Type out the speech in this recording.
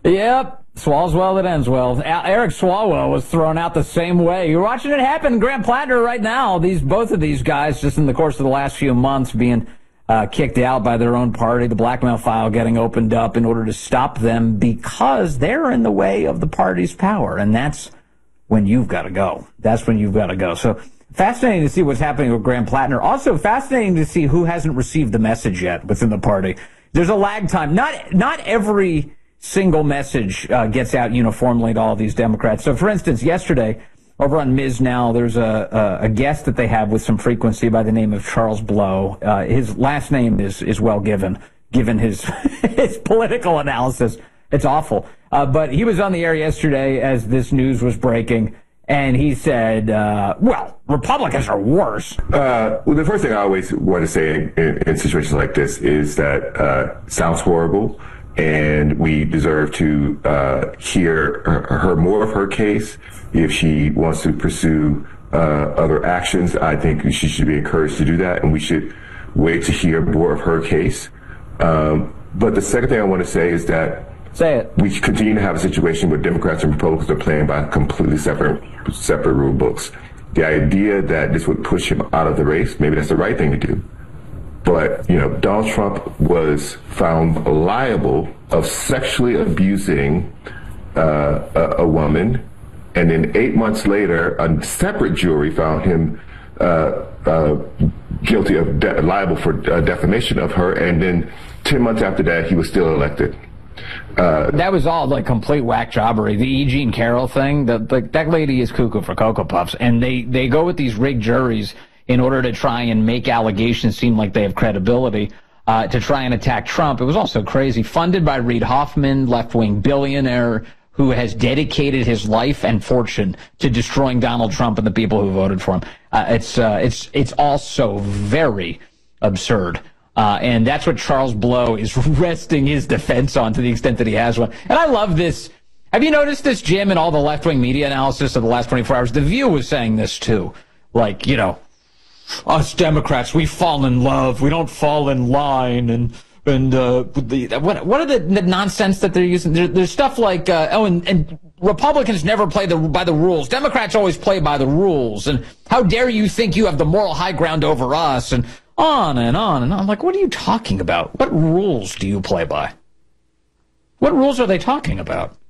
Yep. Swallows well that ends well. Eric Swalwell was thrown out the same way. You're watching it happen in Grant Plattner right now. Both of these guys, just in the course of the last few months, being kicked out by their own party, the blackmail file getting opened up in order to stop them because they're in the way of the party's power. And that's when you've got to go. That's when you've got to go. So fascinating to see what's happening with Grant Plattner. Also fascinating to see who hasn't received the message yet within the party. There's a lag time. Not every single message gets out uniformly to all these Democrats. So, for instance, yesterday, over on Ms. Now, there's a guest that they have with some frequency by the name of Charles Blow. His last name is well given his his political analysis. It's awful. But he was on the air yesterday as this news was breaking, and he said, well, Republicans are worse. Well, the first thing I always want to say in situations like this is that sounds horrible. And we deserve to hear her more of her case. If she wants to pursue other actions, I think she should be encouraged to do that, and we should wait to hear more of her case. But the second thing I want to say is that we continue to have a situation where Democrats and Republicans are playing by completely separate rule books. The idea that this would push him out of the race, maybe that's the right thing to do. But, Donald Trump was found liable of sexually abusing a woman, and then 8 months later, a separate jury found him guilty of liable for defamation of her, and then 10 months after that, he was still elected. That was all like complete whack jobbery. The E. Jean Carroll thing, that lady is cuckoo for Cocoa Puffs, and they go with these rigged juries in order to try and make allegations seem like they have credibility, to try and attack Trump. It was also crazy. Funded by Reid Hoffman, left-wing billionaire who has dedicated his life and fortune to destroying Donald Trump and the people who voted for him. It's also very absurd. And that's what Charles Blow is resting his defense on, to the extent that he has one. And I love this. Have you noticed this, Jim, in all the left-wing media analysis of the last 24 hours? The View was saying this, too. Like, us Democrats, we fall in love. We don't fall in line. And what are the nonsense that they're using? There's stuff like, and Republicans never play by the rules. Democrats always play by the rules. And how dare you think you have the moral high ground over us? And on and on and on. I'm like, what are you talking about? What rules do you play by? What rules are they talking about?